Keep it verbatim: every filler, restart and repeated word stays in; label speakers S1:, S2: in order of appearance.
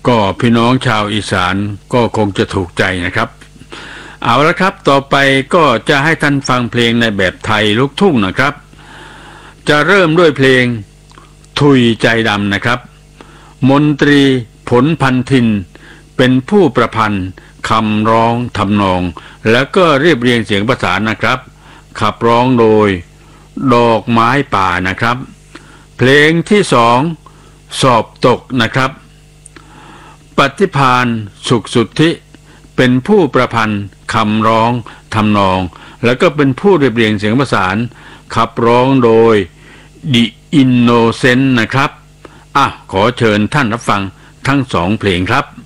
S1: ก็พี่น้องชาวอีสานก็คงจะถูกใจนะครับเอาละครับต่อไปก็จะให้ท่านฟังเพลงในแบบไทยลูกทุ่งนะครับจะเริ่มด้วยเพลงทุยใจดำนะครับมนตรีผลพันธินเป็นผู้ประพันธ์คำร้องทำนองแล้วก็เรียบเรียงเสียงประสานนะครับขับร้องโดยดอกไม้ป่านะครับเพลงที่สองสอบตกนะครับปฏิภาณสุขสุทธิเป็นผู้ประพันธ์คำร้องทำนองแล้วก็เป็นผู้เรียบเรียงเสียงประสานขับร้องโดยดิอินโนเซนต์นะครับอ่ะขอเชิญท่านรับฟังทั้งสองเพลงครับ